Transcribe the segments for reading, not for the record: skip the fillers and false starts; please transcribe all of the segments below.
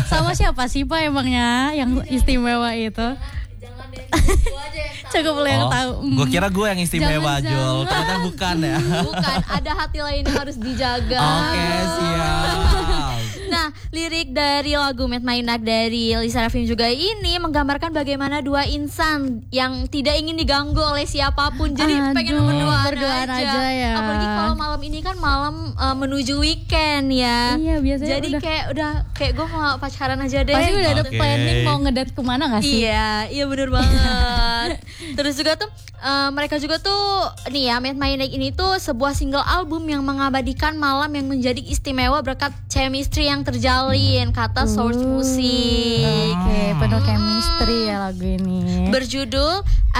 Sama siapa sih Pak emangnya yang istimewa itu? Jangan deh, gue aja yang tahu. Cukup boleh yang tahu. Gue kira gue yang istimewa, Jangan-jangan. Jul. Ternyata bukan ya. Bukan, ada hati lain yang harus dijaga. Oke, siap. Nah, lirik dari lagu Made My Night dari Lisa Raffin juga ini menggambarkan bagaimana dua insan yang tidak ingin diganggu oleh siapapun. Jadi pengen berduaan aja ya. Apalagi kalau malam ini kan malam menuju weekend ya. Iya, biasanya jadi kayak gue mau pacaran aja deh. Pasti udah ada Oke. planning mau ngedate kemana gak sih? Iya bener banget. Terus juga tuh mereka juga tuh nih ya, Made My Night ini tuh sebuah single album yang mengabadikan malam yang menjadi istimewa berkat chemistry yang terjalin, kata Source Music. Oke, penuh chemistry ya lagu ini. Berjudul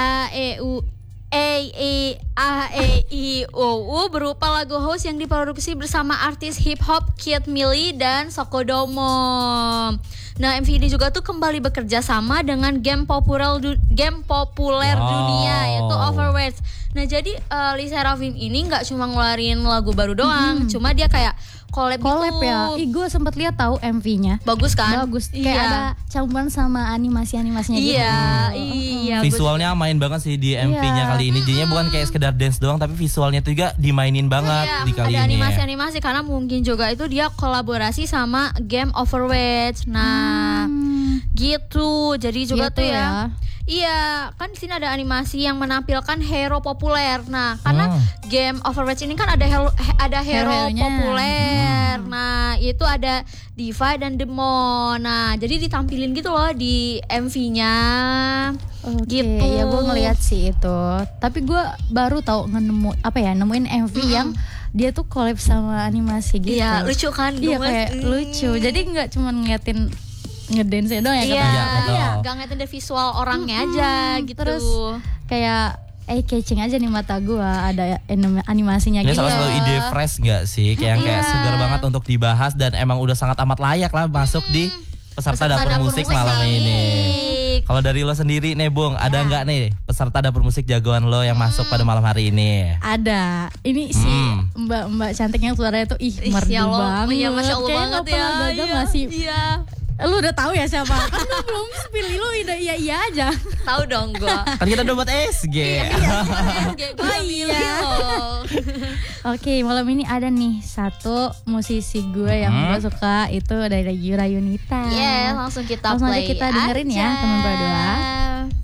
A-E-I-O-U berupa lagu house yang diproduksi bersama artis hip hop Kid Millie dan Sokodomo. Nah, MV ini juga tuh kembali bekerja sama dengan game populer dunia yaitu Overwatch. Nah, jadi Lisa Raffin ini nggak cuma ngeluarin lagu baru doang, cuma dia kayak collab gitu. Ya. Gue sempet lihat tahu MV-nya. Bagus kan? Bagus. Kayak Iya. ada campuran sama animasinya gitu. Iya. Visualnya main banget sih di MV-nya kali ini. Jadinya bukan kayak sekedar dance doang, tapi visualnya tuh juga dimainin banget di kali ada ini. animasi-animasi karena mungkin juga itu dia kolaborasi sama game Overwatch. Nah, gitu. Jadi juga Gitu tuh ya. ya. Iya, kan di sini ada animasi yang menampilkan hero populer. Nah, karena game Overwatch ini kan ada hero Hero-heronya. populer. Nah, itu ada Diva dan Demon. Nah, jadi ditampilin gitu loh di MV-nya. Oke, Gitu. ya gue ngeliat sih itu. Tapi gue baru tahu nemuin MV yang dia tuh collab sama animasi gitu. Iya, lucu kan? Iya, gemes. kayak lucu. Jadi nggak cuma ngeliatin ngedance doang ya. Iya, Iya, betul. gak ngeliatin dari visual orangnya aja gitu. Terus kayak catching aja nih mata gua, ada animasinya Ini gitu. salah satu ide fresh gak sih? Kayak segar banget untuk dibahas dan emang udah sangat amat layak lah masuk di peserta dapur musik malam ini. Kalau dari lo sendiri nih Bung, ada nggak nih peserta dapur musik jagoan lo yang masuk pada malam hari ini? Ada. Ini si mbak cantik yang suaranya tuh merdu ya Allah, banget. iya, Masya Allah Kayaknya banget nggak pernah ya. gagal nggak sih? Iya. Lu udah tahu ya siapa? Kan lu belum spill, lu udah iya aja. Tahu dong gua. Kan kita udah buat SG. Gue milih loh. Oke, malam ini ada nih satu musisi gue yang gue suka, itu dari Yura Yunita. Langsung kita Langsung aja play kita dengerin ya, aja. teman berdua.